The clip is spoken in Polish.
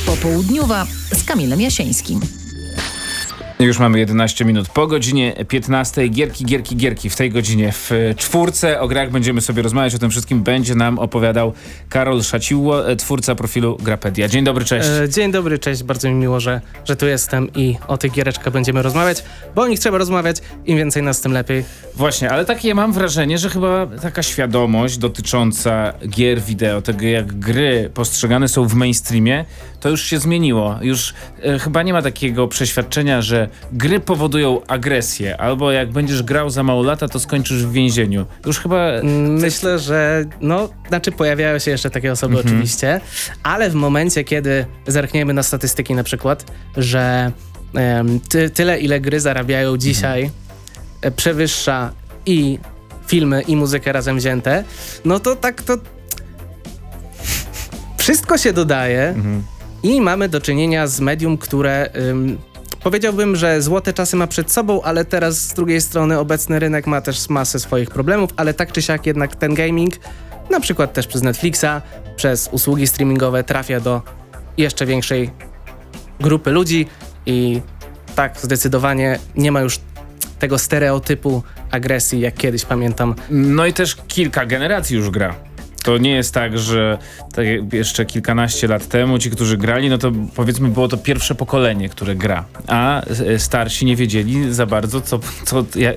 Popołudniowa z Kamilem Jasieńskim. Już mamy 11 minut po godzinie 15. Gierki. W tej godzinie w czwórce o grach będziemy sobie rozmawiać. O tym wszystkim będzie nam opowiadał Karol Szaciło, twórca profilu Grapedia. Dzień dobry, cześć. Dzień dobry, cześć. Bardzo mi miło, że tu jestem i o tych giereczkach będziemy rozmawiać, bo o nich trzeba rozmawiać. Im więcej nas, tym lepiej. Właśnie, ale takie mam wrażenie, że chyba taka świadomość dotycząca gier wideo, tego jak gry postrzegane są w mainstreamie, to już się zmieniło. Już chyba nie ma takiego przeświadczenia, że gry powodują agresję, albo jak będziesz grał za mało lata, to skończysz w więzieniu. Już chyba... Myślę, że pojawiają się jeszcze takie osoby oczywiście, ale w momencie, kiedy zerkniemy na statystyki na przykład, że tyle, ile gry zarabiają dzisiaj, przewyższa i filmy, i muzykę razem wzięte, no to tak to wszystko się dodaje i mamy do czynienia z medium, które powiedziałbym, że złote czasy ma przed sobą, ale teraz z drugiej strony obecny rynek ma też masę swoich problemów, ale tak czy siak jednak ten gaming, na przykład też przez Netflixa, przez usługi streamingowe trafia do jeszcze większej grupy ludzi i tak zdecydowanie nie ma już tego stereotypu agresji, jak kiedyś pamiętam. No i też kilka generacji już gra. To nie jest tak, że tak jeszcze kilkanaście lat temu ci, którzy grali, no to powiedzmy było to pierwsze pokolenie, które gra, a starsi nie wiedzieli za bardzo,